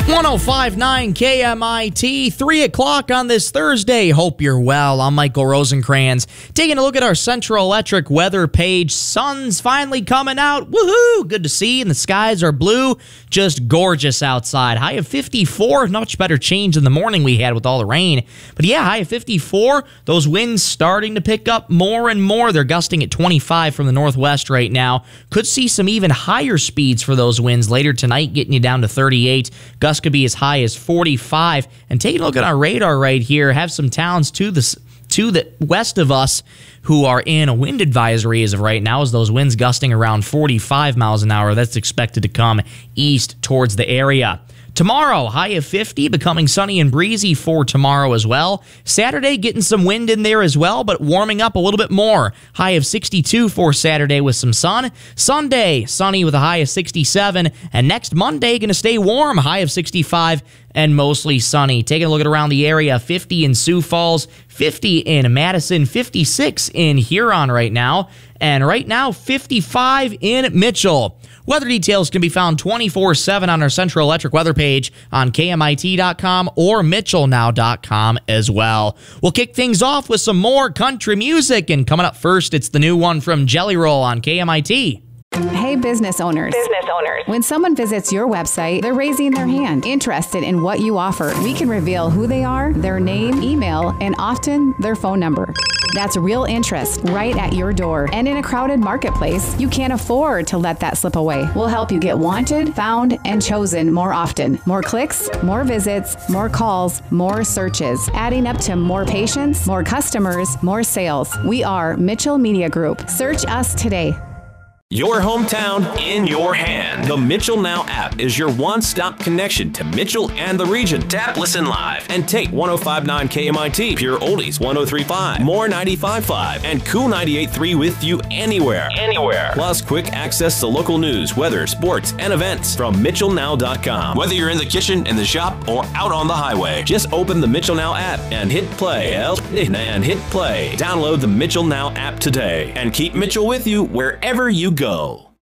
105.9 KMIT, 3 o'clock on this Thursday. Hope you're well. I'm Michael Rosencrans. Taking a look at our Central Electric weather page. Sun's finally coming out. Woohoo! Good to see. And the skies are blue. Just gorgeous outside. High of 54. Not much better change in the morning we had with all the rain. But yeah, high of 54. Those winds starting to pick up more and more. They're gusting at 25 from the northwest right now. Could see some even higher speeds for those winds later tonight, getting you down to 38. Gusts could be as high as 45. And taking a look at our radar right here, have some towns to the west of us who are in a wind advisory as of right now, as those winds gusting around 45 miles an hour. That's expected to come east towards the area. Tomorrow, high of 50, becoming sunny and breezy for tomorrow as well. Saturday, getting some wind in there as well, but warming up a little bit more. High of 62 for Saturday with some sun. Sunday, sunny with a high of 67. And next Monday, going to stay warm, high of 65 and mostly sunny. Taking a look at around the area, 50 in Sioux Falls, 50 in Madison, 56 in Huron right now, and right now 55 in Mitchell. Weather details can be found 24/7 on our Central Electric weather page on KMIT.com or MitchellNow.com as well. We'll kick things off with some more country music, and coming up first, it's the new one from Jelly Roll on KMIT. Hey, business owners. When someone visits your website, they're raising their hand, interested in what you offer. We can reveal who they are, their name, email, and often their phone number. That's real interest right at your door. And in a crowded marketplace, you can't afford to let that slip away. We'll help you get wanted, found, and chosen more often. More clicks, more visits, more calls, more searches, adding up to more patients, more customers, more sales. We are Mitchell Media Group. Search us today. Your hometown in your hand. The Mitchell Now app is your one-stop connection to Mitchell and the region. Tap Listen Live and take 105.9 KMIT, Pure Oldies 103.5, More 95.5, and Cool 98.3 with you anywhere. Plus quick access to local news, weather, sports, and events from MitchellNow.com. Whether you're in the kitchen, in the shop, or out on the highway, just open the Mitchell Now app and hit play. Download the Mitchell Now app today and keep Mitchell with you wherever you go.